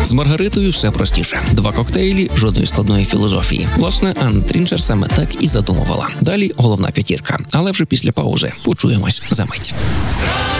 З Маргаритою все простіше. 2 коктейлі, жодної складної філософії. Власне, Анна Трінчер саме так і задумувала. Далі головна п'ятірка. Але вже після паузи. Почуємось за мить.